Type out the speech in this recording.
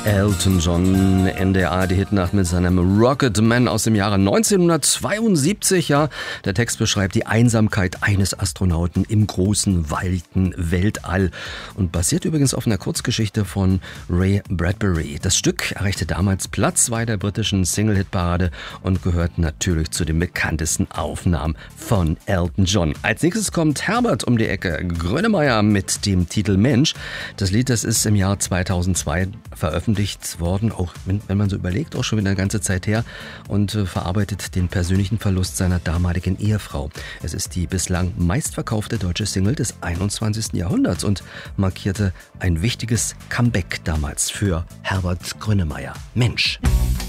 Elton John in der ARD-Hitnacht mit seinem Rocket Man aus dem Jahre 1972. Ja, der Text beschreibt die Einsamkeit eines Astronauten im großen, weiten Weltall und basiert übrigens auf einer Kurzgeschichte von Ray Bradbury. Das Stück erreichte damals Platz 2 der britischen Single-Hit-Parade und gehört natürlich zu den bekanntesten Aufnahmen von Elton John. Als nächstes kommt Herbert um die Ecke, Grönemeyer mit dem Titel Mensch. Das Lied, das ist im Jahr 2002 veröffentlicht worden, auch wenn man so überlegt, auch schon wieder eine ganze Zeit her, und verarbeitet den persönlichen Verlust seiner damaligen Ehefrau. Es ist die bislang meistverkaufte deutsche Single des 21. Jahrhunderts und markierte ein wichtiges Comeback damals für Herbert Grönemeyer. Mensch.